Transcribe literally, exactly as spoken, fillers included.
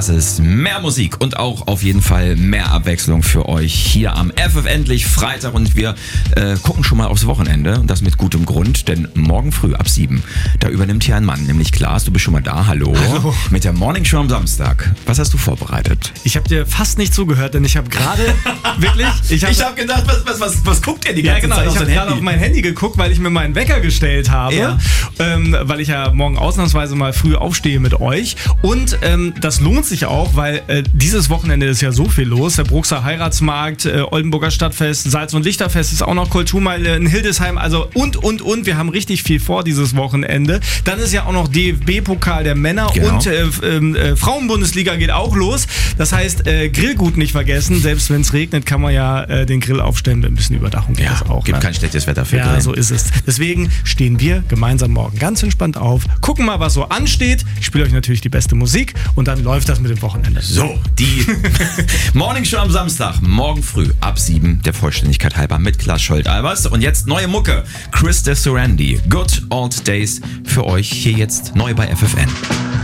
Das ist mehr Musik und auch auf jeden Fall mehr Abwechslung für euch hier am F F Endlich Freitag. Und wir äh, gucken schon mal aufs Wochenende und das mit gutem Grund, denn morgen früh ab sieben, da übernimmt hier ein Mann, nämlich Klaas. Du bist schon mal da, hallo. Hallo. Mit der Morning Show am Samstag. Was hast du vorbereitet? Ich habe dir fast nicht zugehört, denn ich habe gerade wirklich... Ich habe hab gedacht, was, was, was, was guckt ihr die Ja, ganze genau. Zeit Ich auf habe dein gerade Handy? auf mein Handy geguckt, weil ich mir meinen Wecker gestellt habe, Ja. ähm, weil ich ja morgen ausnahmsweise mal früh aufstehe mit euch. Und ähm, das lohnt sich auch, weil äh, dieses Wochenende ist ja so viel los. Der Bruxer Heiratsmarkt, äh, Oldenburger Stadtfest, Salz- und Lichterfest ist auch noch, Kulturmeile in Hildesheim, also und, und, und. Wir haben richtig viel vor dieses Wochenende. Dann ist ja auch noch D F B-Pokal der Männer Genau. und äh, äh, Frauenbundesliga geht auch los. Das heißt, äh, Grillgut nicht vergessen. Selbst wenn es regnet, kann man ja äh, den Grill aufstellen mit ein bisschen Überdachung. Geht Ja, das auch, gibt ne? kein schlechtes Wetter für Ja, Grillen. so ist es. Deswegen stehen wir gemeinsam morgen ganz entspannt auf, gucken mal, was so ansteht. Ich spiele euch natürlich die beste Musik und dann läuft das mit dem Wochenende. So, die Morning Show am Samstag, morgen früh ab sieben, der Vollständigkeit halber mit Klaas Scholz-Albers. Und jetzt neue Mucke, Chris de Surandi, Good Old Days für euch hier jetzt neu bei F F N.